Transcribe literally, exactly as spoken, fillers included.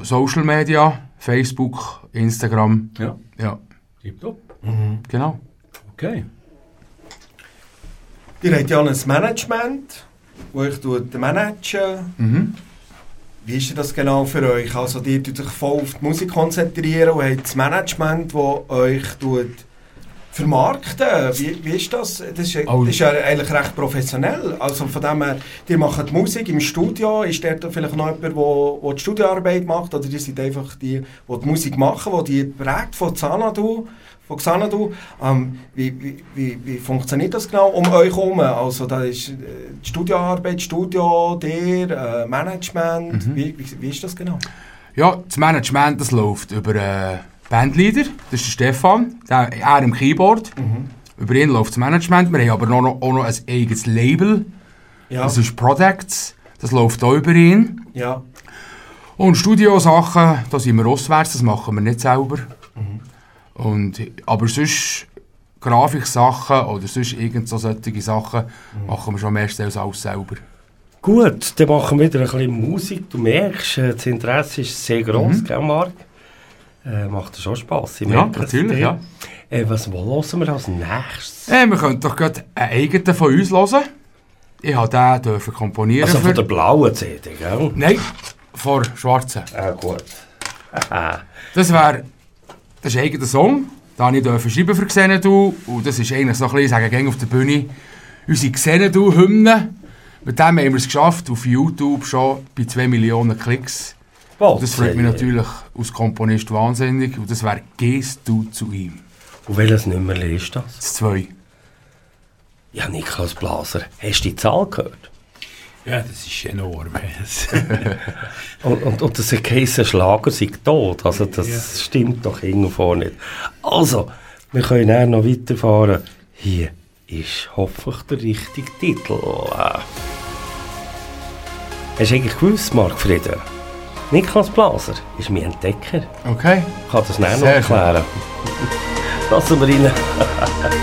Social Media, Facebook, Instagram. Ja. Ja. Tipptopp. Mhm. Genau. Okay. Ihr habt ja ein Management, das euch managen. Mhm. Wie ist das genau für euch? Also, ihr tut euch voll auf die Musik konzentrieren und habt das Management, das euch tut vermarkten. Wie, wie ist das? Das ist, Oh. das ist ja eigentlich recht professionell. Also von dem her, ihr macht die Musik im Studio. Ist dort vielleicht noch jemand, der, der die Studioarbeit macht? Oder ihr seid einfach die, die die Musik machen, die die prägt von Xanadu? Von Xanadu. Ähm, wie, wie, wie, wie funktioniert das genau um euch herum? Also da ist äh, die Studioarbeit, Studio, der äh, Management. Mhm. Wie, wie, wie ist das genau? Ja, das Management das läuft über äh, Bandleader, das ist der Stefan, der, er im Keyboard. Mhm. Über ihn läuft das Management. Wir haben aber noch, noch, auch noch ein eigenes Label, Ja. das ist Products, das läuft auch über ihn. Ja. Und Studiosachen, da sind wir auswärts, das machen wir nicht selber. Mhm. Und, aber sonst Grafiksachen oder sonst irgend so solche Sachen Mhm. machen wir schon meistens alles selber. Gut, dann machen wir wieder ein bisschen Musik. Du merkst, äh, das Interesse ist sehr gross, Mhm. gell, Marc? Äh, macht das schon Spass? Ich Ja, merke es natürlich, dir. ja. Äh, was hören wir als nächstes? Äh, wir können doch gerade einen eigenen von uns hören. Ich durfte den dürfen komponieren. Also von für- der blauen C D, gell? Nein, von schwarzen. Ah, gut. Ah, Das wäre das ist ein eigener Song. Da durfte ich schreiben für Xanadu. Und das ist eigentlich so ein bisschen, sagen wir auf der Bühne, unsere Xanadu-Hymne. Mit dem haben wir es geschafft, auf YouTube schon bei zwei Millionen Klicks. oh, Das freut mich natürlich als Komponist wahnsinnig. Und das wäre «Gehst du zu ihm». Und welches Nummer ist das? Das zwei. Ja, Niklas Blaser, hast du die Zahl gehört? Ja, das ist enorm. Und, und, und das heisst, Schlager sei tot. Also das Ja. stimmt doch irgendwo nicht. Also, wir können dann noch weiterfahren. Hier ist hoffentlich der richtige Titel. Äh. Hast du eigentlich gewusst, Marc Frieder? Niklas Blaser ist mein Entdecker. Okay. Ich kann das näher noch Sehr schön. erklären. Lassen wir rein.